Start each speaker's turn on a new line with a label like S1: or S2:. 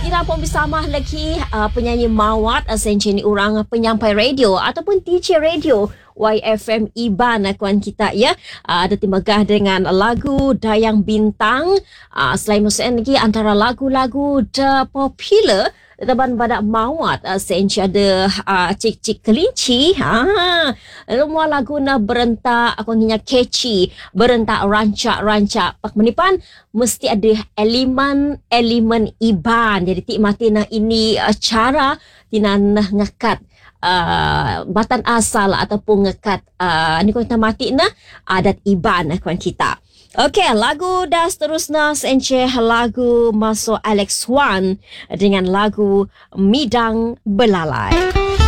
S1: Kita pun bersama lagi penyanyi Mawat senceni orang penyampai radio ataupun DJ radio YFM Iban kawan kita ya. Ada timagah dengan lagu Dayang Bintang. Selain musim lagi antara lagu-lagu popular teban pada Mawat senci ada Cik-Cik Kelinci. Semua lagu na berentak aku nginya catchy, berentak rancak-rancak. Pak menipan mesti ada elemen Iban. Jadi tik mati na ini cara tinan ngakat batan asal ataupun ngekat ni kita mati na adat Iban kawan kita. Okey, lagu dah seterusnya senceh lagu masuk Alex Wan dengan lagu Midang Belalai.